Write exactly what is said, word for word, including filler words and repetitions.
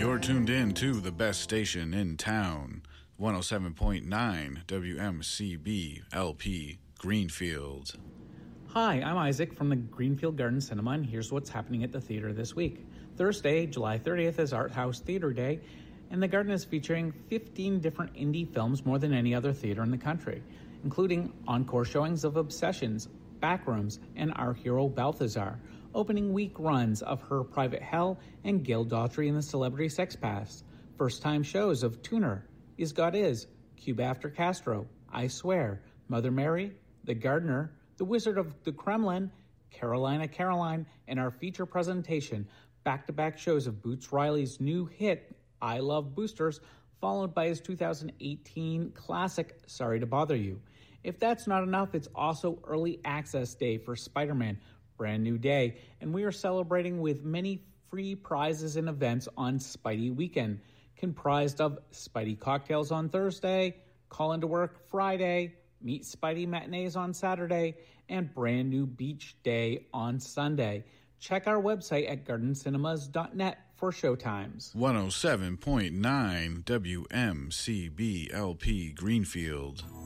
You're tuned in to the best station in town, one oh seven point nine W M C B L P Greenfield. Hi, I'm Isaac from the Greenfield Garden Cinema, and here's what's happening at the theater this week. Thursday, July thirtieth is Art House Theater Day, and the Garden is featuring fifteen different indie films, more than any other theater in the country, including encore showings of Obsessions, Backrooms, and Our Hero Balthazar, opening week runs of Her Private Hell and Gail Daughtry and the Celebrity Sex Past, first-time shows of Tuner, Is God Is, Cuba After Castro, I Swear, Mother Mary, The Gardener, The Wizard of the Kremlin, Carolina Caroline, and our feature presentation, back-to-back shows of Boots Riley's new hit, I Love Boosters, followed by his two thousand eighteen classic, Sorry to Bother You. If that's not enough, it's also early access day for Spider-Man, brand new day, and we are celebrating with many free prizes and events on Spidey Weekend, comprised of Spidey Cocktails on Thursday, Call Into Work Friday, Meet Spidey Matinees on Saturday, and brand new Beach Day on Sunday. Check our website at garden cinemas dot net for showtimes. one oh seven point nine W M C B L P Greenfield.